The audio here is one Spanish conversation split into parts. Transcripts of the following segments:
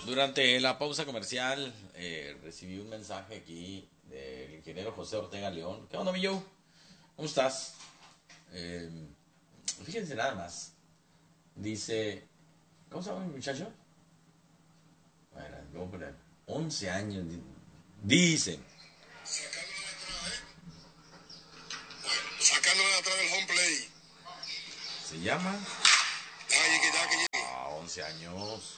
Durante la pausa comercial recibí un mensaje aquí del ingeniero José Ortega León. ¿Qué onda, mi Joe? ¿Cómo estás? Eh, Fíjense nada más. Dice, ¿cómo se llama mi muchacho? Bueno, le voy a poner 11 años. Dicen. Sacándole de atrás del home play. Se llama Ya que llegue. 11 años.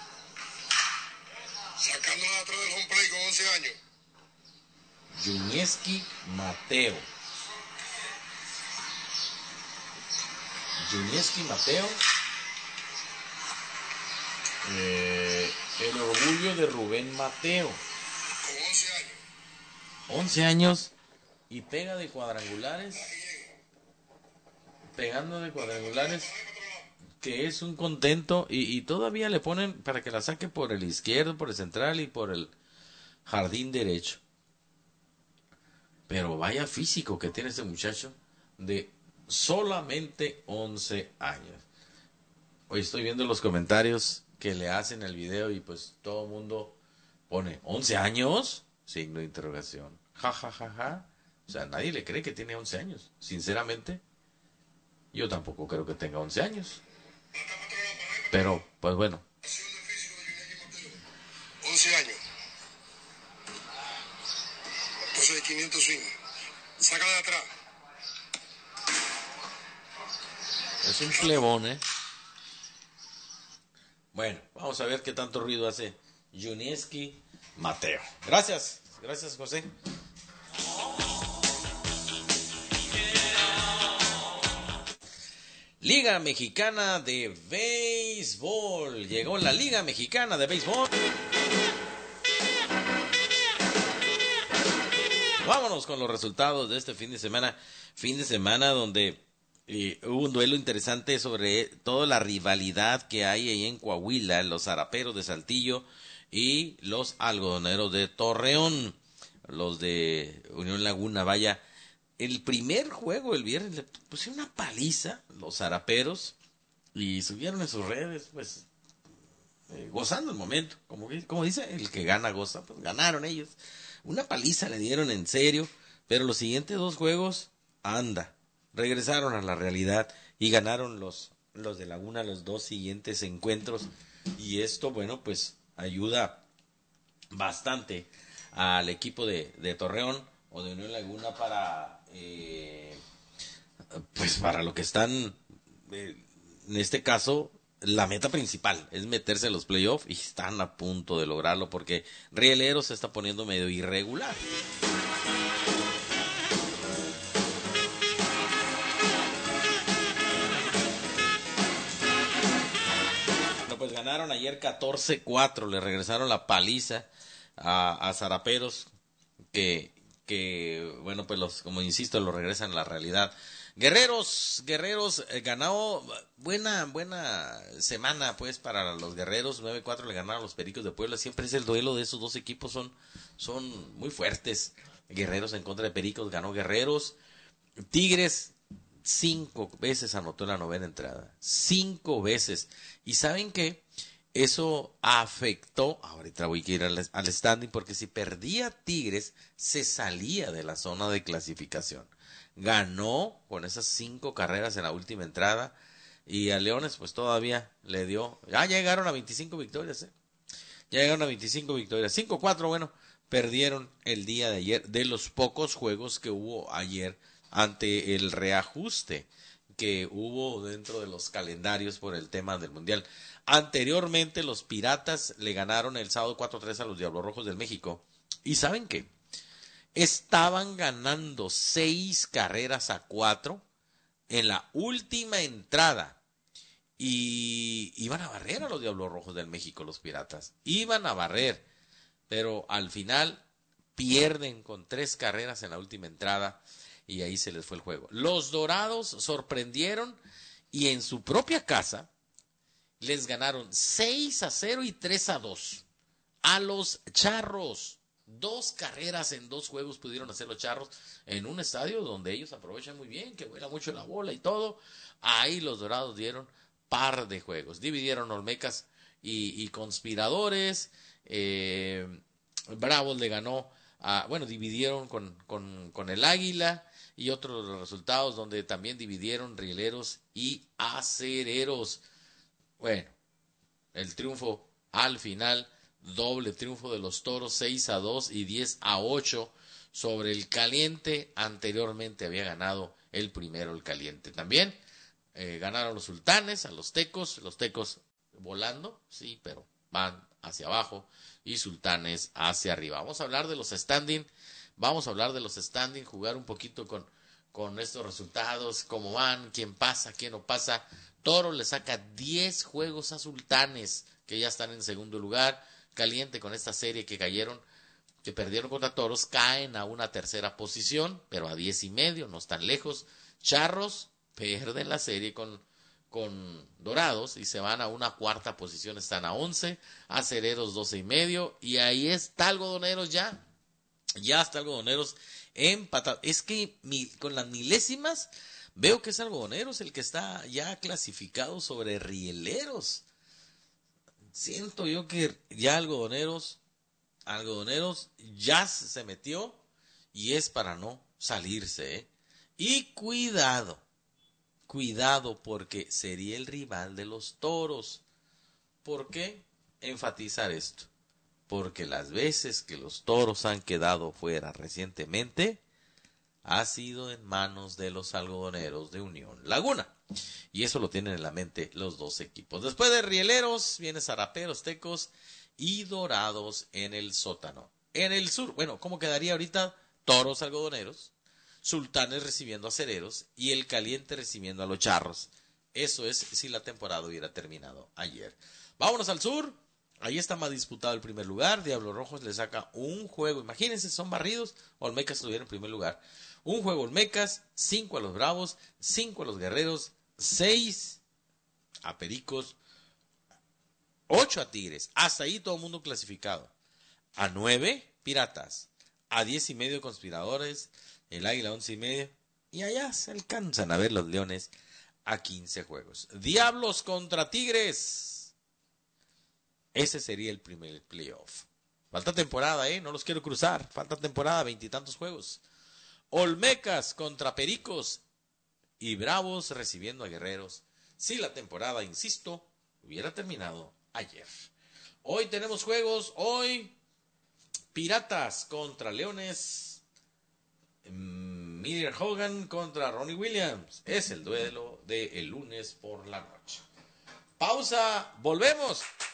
Sacándole de atrás del home play con 11 años. Junieski Mateo. Junieski Mateo. El orgullo de Rubén Mateo. Con 11 años. 11 años y pega de cuadrangulares. Pegando de cuadrangulares. Que es un contento. Y todavía le ponen para que la saque por el izquierdo, por el central y por el jardín derecho. Pero vaya físico que tiene ese muchacho de solamente 11 años. Hoy estoy viendo los comentarios que le hacen el video y pues todo el mundo pone 11 años, signo de interrogación. Ja, ja, ja, ja. O sea, nadie le cree que tiene 11 años. Sinceramente, yo tampoco creo que tenga 11 años. Pero, pues bueno. 11 años. Pose de 500 swing. Sácala de atrás. Es un plebón, ¿eh? Bueno, vamos a ver qué tanto ruido hace Junieski Mateo. Gracias, gracias José. Liga Mexicana de Béisbol. Llegó la Liga Mexicana de Béisbol. Vámonos con los resultados de este fin de semana. Fin de semana donde hubo un duelo interesante sobre toda la rivalidad que hay ahí en Coahuila. Los zaraperos de Saltillo y los algodoneros de Torreón. Los de Unión Laguna, vaya. El primer juego el viernes le pusieron una paliza los zaraperos y subieron en sus redes, pues, gozando el momento. Como dice, el que gana goza, pues ganaron ellos. Una paliza le dieron en serio, pero los siguientes dos juegos, regresaron a la realidad y ganaron los de Laguna los dos siguientes encuentros. Y esto, bueno, pues ayuda bastante al equipo de Torreón o de Unión Laguna pues para lo que están, en este caso, la meta principal es meterse en los playoffs y están a punto de lograrlo porque Rielero se está poniendo medio irregular. Bueno, pues ganaron ayer 14-4, le regresaron la paliza a Zaraperos que bueno, pues como insisto, lo regresan a la realidad. Guerreros ganó buena semana pues para los Guerreros, 9-4 le ganaron a los Pericos de Puebla. Siempre es el duelo de esos dos equipos, son muy fuertes. Guerreros en contra de Pericos, ganó Guerreros. Tigres 5 veces anotó en la novena entrada, 5 veces. ¿Y saben qué? Eso afectó, ahorita voy a ir al standing, porque si perdía Tigres, se salía de la zona de clasificación. Ganó con esas 5 carreras en la última entrada, y a Leones pues todavía le dio, ya llegaron a 25 victorias, ya llegaron a 25 victorias, 5-4, bueno, perdieron el día de ayer, de los pocos juegos que hubo ayer, ante el reajuste que hubo dentro de los calendarios por el tema del Mundial. Anteriormente los Piratas le ganaron el sábado 4-3 a los Diablos Rojos del México. ¿Y saben qué? Estaban ganando 6-4 en la última entrada. Y iban a barrer a los Diablos Rojos del México los Piratas. Iban a barrer. Pero al final pierden con 3 carreras en la última entrada. Y ahí se les fue el juego. Los Dorados sorprendieron y en su propia casa les ganaron 6-0 y 3-2 a los Charros. 2 carreras en 2 juegos pudieron hacer los Charros en un estadio donde ellos aprovechan muy bien, que vuela mucho la bola y todo. Ahí los Dorados dieron par de juegos. Dividieron Olmecas y Conspiradores. Bravos le ganó dividieron con el Águila, y otros de los resultados donde también dividieron Rieleros y Acereros. Bueno, el triunfo al final, doble triunfo de los Toros, 6-2 y 10-8 sobre el Caliente. Anteriormente había ganado el primero el Caliente también. Ganaron los Sultanes a los Tecos volando, sí, pero van hacia abajo, y Sultanes hacia arriba. Vamos a hablar de los standing, jugar un poquito con estos resultados, cómo van, quién pasa, quién no pasa. Toro le saca 10 juegos a Sultanes, que ya están en segundo lugar. Caliente, con esta serie que perdieron contra Toros, caen a una tercera posición, pero a 10.5, no están lejos. Charros pierden la serie con Dorados y se van a una cuarta posición, están a 11. Acereros 12.5, y ahí está Algodoneros ya está Algodoneros empatado. Es que con las milésimas veo que es Algodoneros el que está ya clasificado sobre Rieleros. Siento yo que ya Algodoneros ya se metió, y es para no salirse, Y cuidado, porque sería el rival de los Toros. ¿Por qué enfatizar esto? Porque las veces que los Toros han quedado fuera recientemente ha sido en manos de los Algodoneros de Unión Laguna. Y eso lo tienen en la mente los dos equipos. Después de Rieleros viene Zaraperos, Tecos y Dorados en el sótano. En el sur, ¿cómo quedaría ahorita? Toros, Algodoneros, Sultanes recibiendo a Acereros y el Caliente recibiendo a los Charros. Eso es si la temporada hubiera terminado ayer. Vámonos al sur. Ahí está más disputado el primer lugar. Diablos Rojos le saca un juego. Imagínense, son barridos. Olmecas estuvieron en primer lugar. Un juego Olmecas, 5 a los Bravos, 5 a los Guerreros, 6 a Pericos, 8 a Tigres. Hasta ahí todo el mundo clasificado. A 9 Piratas, a 10.5 Conspiradores, el Águila 11.5, y allá se alcanzan a ver los Leones a 15 juegos. Diablos contra Tigres. Ese sería el primer playoff. Falta temporada, no los quiero cruzar. Falta temporada, 20 y tantos juegos. Olmecas contra Pericos y Bravos recibiendo a Guerreros. Si la temporada, insisto, hubiera terminado ayer. Hoy tenemos juegos. Hoy Piratas contra Leones. Miller Hogan contra Ronnie Williams. Es el duelo del lunes por la noche. Pausa, volvemos.